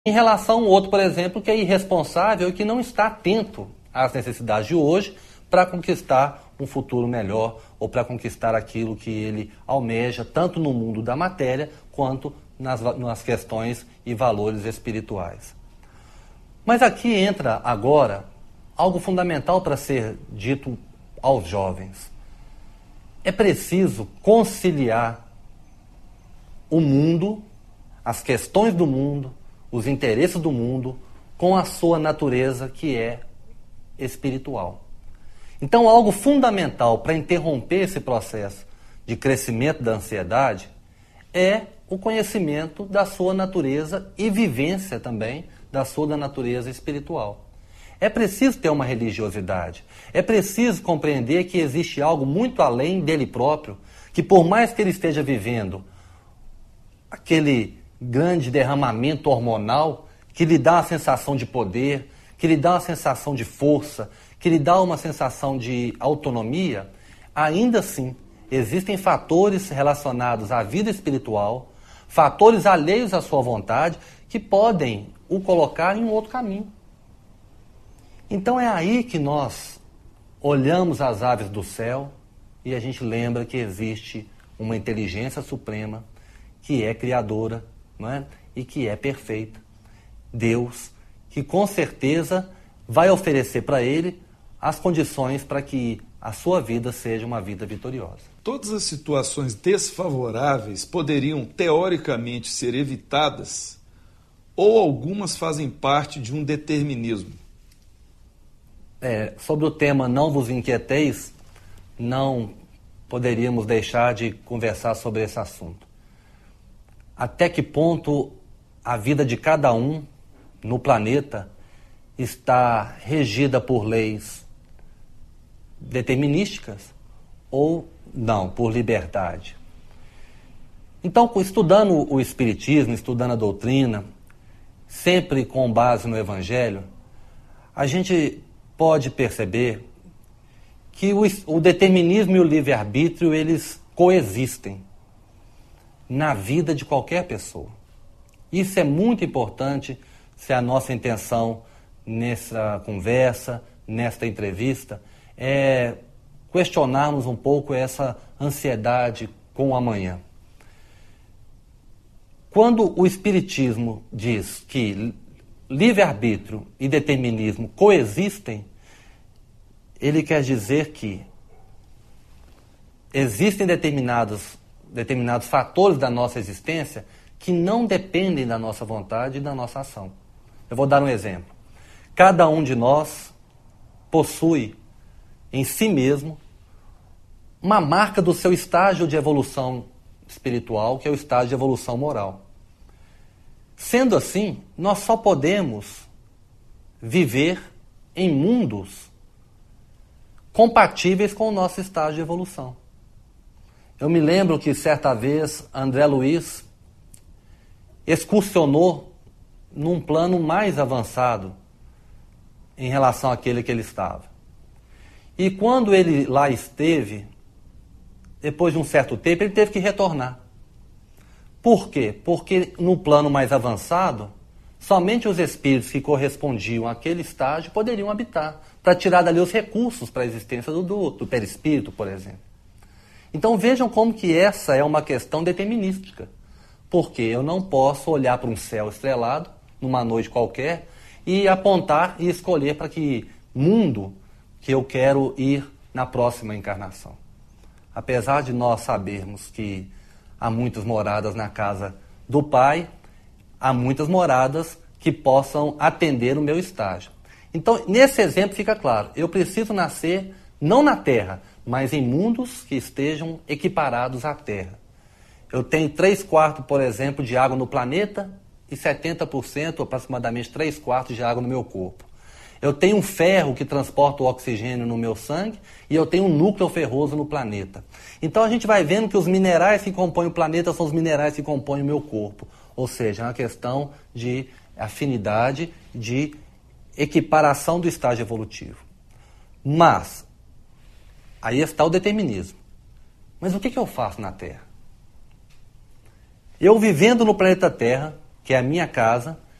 Em relação ao outro, por exemplo, que é irresponsável e que não está atento às necessidades de hoje para conquistar um futuro melhor ou para conquistar aquilo que ele almeja, tanto no mundo da matéria quanto nas questões e valores espirituais. Mas aqui entra agora algo fundamental para ser dito aos jovens. É preciso conciliar o mundo, as questões do mundo, os interesses do mundo, com a sua natureza que é espiritual. Então, algo fundamental para interromper esse processo de crescimento da ansiedade é o conhecimento da sua natureza e vivência também da sua natureza espiritual. É preciso ter uma religiosidade. É preciso compreender que existe algo muito além dele próprio, que por mais que ele esteja vivendo aquele grande derramamento hormonal que lhe dá a sensação de poder, que lhe dá uma sensação de força, que lhe dá uma sensação de autonomia, ainda assim existem fatores relacionados à vida espiritual, fatores alheios à sua vontade, que podem o colocar em um outro caminho. Então é aí que nós olhamos as aves do céu e a gente lembra que existe uma inteligência suprema que é criadora, não é? E que é perfeita. Deus, que com certeza vai oferecer para ele as condições para que a sua vida seja uma vida vitoriosa. Todas as situações desfavoráveis poderiam, teoricamente, ser evitadas, ou algumas fazem parte de um determinismo? Sobre o tema Não vos inquieteis, não poderíamos deixar de conversar sobre esse assunto. Até que ponto a vida de cada um no planeta está regida por leis determinísticas ou não, por liberdade. Então, estudando o Espiritismo, estudando a doutrina, sempre com base no Evangelho, a gente pode perceber que o determinismo e o livre-arbítrio, eles coexistem na vida de qualquer pessoa. Isso é muito importante se a nossa intenção nessa conversa, nesta entrevista, é questionarmos um pouco essa ansiedade com o amanhã. Quando o Espiritismo diz que livre-arbítrio e determinismo coexistem, ele quer dizer que existem determinados fatores da nossa existência que não dependem da nossa vontade e da nossa ação. Eu vou dar um exemplo. Cada um de nós possui em si mesmo uma marca do seu estágio de evolução espiritual, que é o estágio de evolução moral. Sendo assim, nós só podemos viver em mundos compatíveis com o nosso estágio de evolução. Eu me lembro que certa vez André Luiz excursionou num plano mais avançado em relação àquele que ele estava. E quando ele lá esteve, depois de um certo tempo, ele teve que retornar. Por quê? Porque no plano mais avançado, somente os espíritos que correspondiam àquele estágio poderiam habitar, para tirar dali os recursos para a existência do perispírito, por exemplo. Então vejam como que essa é uma questão determinística. Porque eu não posso olhar para um céu estrelado, numa noite qualquer, e apontar e escolher para que mundo que eu quero ir na próxima encarnação. Apesar de nós sabermos que há muitas moradas na casa do Pai, há muitas moradas que possam atender o meu estágio. Então, nesse exemplo fica claro, eu preciso nascer não na Terra, mas em mundos que estejam equiparados à Terra. Eu tenho 3/4, por exemplo, de água no planeta e 70%, aproximadamente 3/4 de água no meu corpo. Eu tenho um ferro que transporta o oxigênio no meu sangue e eu tenho um núcleo ferroso no planeta. Então a gente vai vendo que os minerais que compõem o planeta são os minerais que compõem o meu corpo. Ou seja, é uma questão de afinidade, de equiparação do estágio evolutivo. Mas, aí está o determinismo. Mas o que eu faço na Terra? Eu vivendo no planeta Terra, que é a minha casa,